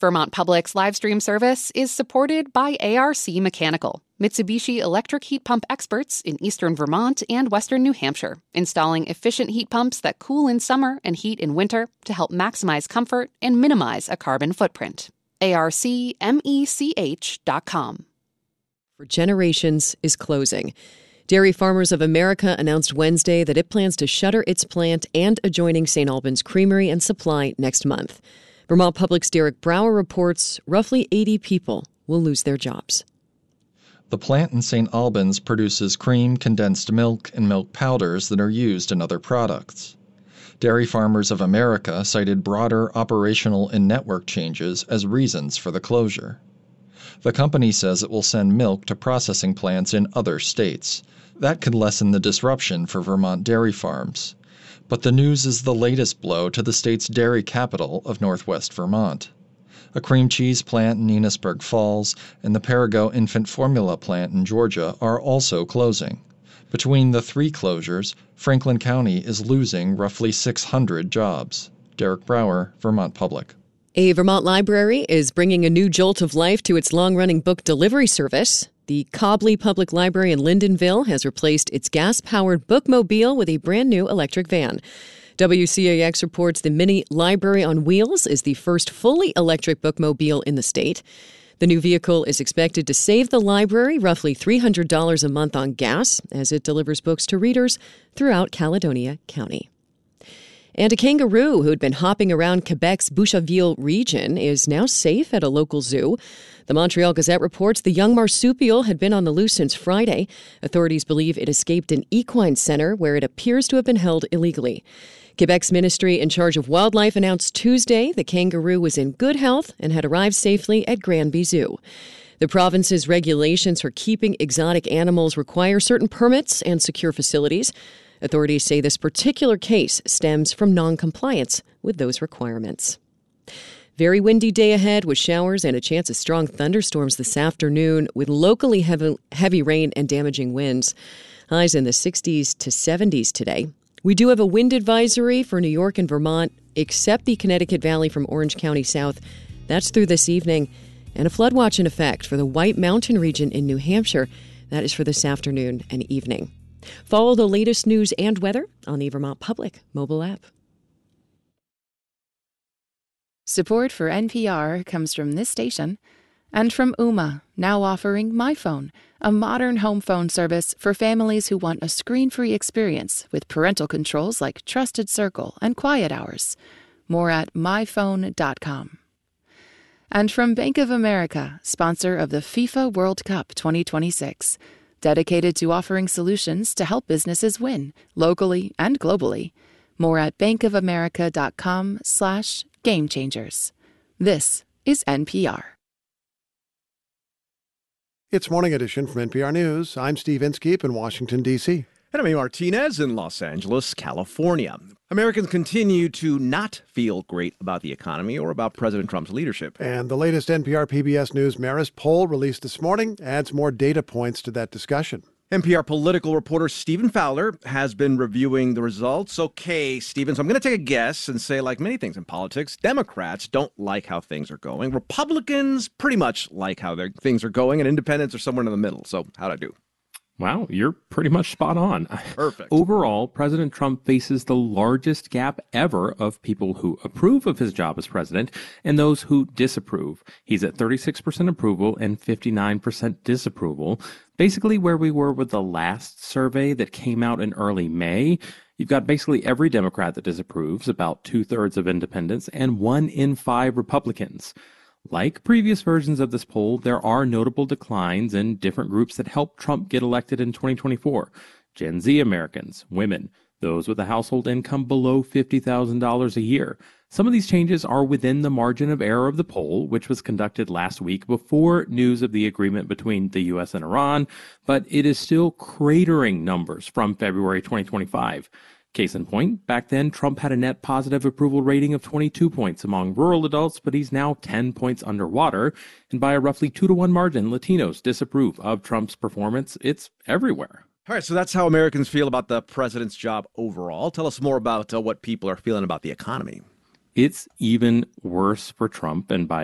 Vermont Public's live stream service is supported by ARC Mechanical, Mitsubishi electric heat pump experts in eastern Vermont and western New Hampshire, installing efficient heat pumps that cool in summer and heat in winter to help maximize comfort and minimize a carbon footprint. ARCMECH.com. For Generations is closing. Dairy Farmers of America announced Wednesday that it plans to shutter its plant and adjoining St. Albans Creamery and Supply next month. Vermont Public's Derek Brower reports roughly 80 people will lose their jobs. The plant in St. Albans produces cream, condensed milk, and milk powders that are used in other products. Dairy Farmers of America cited broader operational and network changes as reasons for the closure. The company says it will send milk to processing plants in other states. That could lessen the disruption for Vermont dairy farms. But the news is the latest blow to the state's dairy capital of Northwest Vermont. A cream cheese plant in Enosburg Falls and the Perigo infant formula plant in Georgia are also closing. Between the three closures, Franklin County is losing roughly 600 jobs. Derek Brower, Vermont Public. A Vermont library is bringing a new jolt of life to its long-running book delivery service. The Cobley Public Library in Lyndonville has replaced its gas-powered bookmobile with a brand-new electric van. WCAX reports the Mini Library on Wheels is the first fully electric bookmobile in the state. The new vehicle is expected to save the library roughly $300 a month on gas as it delivers books to readers throughout Caledonia County. And a kangaroo who'd been hopping around Quebec's Boucherville region is now safe at a local zoo. The Montreal Gazette reports the young marsupial had been on the loose since Friday. Authorities believe it escaped an equine center where it appears to have been held illegally. Quebec's ministry in charge of wildlife announced Tuesday the kangaroo was in good health and had arrived safely at Granby Zoo. The province's regulations for keeping exotic animals require certain permits and secure facilities. Authorities say this particular case stems from noncompliance with those requirements. Very windy day ahead with showers and a chance of strong thunderstorms this afternoon with locally heavy rain and damaging winds. Highs in the 60s to 70s today. We do have a wind advisory for New York and Vermont, except the Connecticut Valley from Orange County south. That's through this evening. And a flood watch in effect for the White Mountain region in New Hampshire. That is for this afternoon and evening. Follow the latest news and weather on the Vermont Public mobile app. Support for NPR comes from this station and from Ooma, now offering MyPhone, a modern home phone service for families who want a screen-free experience with parental controls like Trusted Circle and Quiet Hours. More at myphone.com. And from Bank of America, sponsor of the FIFA World Cup 2026. Dedicated to offering solutions to help businesses win, locally and globally. More at bankofamerica.com/gamechangers. This is NPR. It's Morning Edition from NPR News. I'm Steve Inskeep in Washington, D.C. And I'm A. Martinez in Los Angeles, California. Americans continue to not feel great about the economy or about President Trump's leadership. And the latest NPR PBS News Marist poll released this morning adds more data points to that discussion. NPR political reporter Stephen Fowler has been reviewing the results. Okay, Stephen, so I'm going to take a guess and say, like many things in politics, Democrats don't like how things are going. Republicans pretty much like how things are going, and independents are somewhere in the middle. So how'd I do? Wow, you're pretty much spot on. Perfect. Overall, President Trump faces the largest gap ever of people who approve of his job as president and those who disapprove. He's at 36% approval and 59% disapproval, basically where we were with the last survey that came out in early May. You've got basically every Democrat that disapproves, about 2/3 of independents, and 1 in 5 Republicans. Like previous versions of this poll, there are notable declines in different groups that helped Trump get elected in 2024. Gen Z Americans, women, those with a household income below $50,000 a year. Some of these changes are within the margin of error of the poll, which was conducted last week before news of the agreement between the U.S. and Iran, but it is still cratering numbers from February 2025. Case in point, back then, Trump had a net positive approval rating of 22 points among rural adults, but he's now 10 points underwater. And by a roughly 2-to-1 margin, Latinos disapprove of Trump's performance. It's everywhere. All right, so that's how Americans feel about the president's job overall. Tell us more about what people are feeling about the economy. It's even worse for Trump, and by